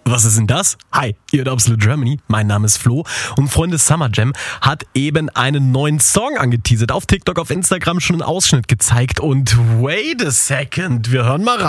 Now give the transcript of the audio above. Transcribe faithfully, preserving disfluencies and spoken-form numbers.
Was ist denn das? Hi, ihr hört Absolute Germany. Mein Name ist Flo und Freunde, Summer Jam hat eben einen neuen Song angeteasert. Auf TikTok, auf Instagram schon einen Ausschnitt gezeigt und wait a second, wir hören mal rein.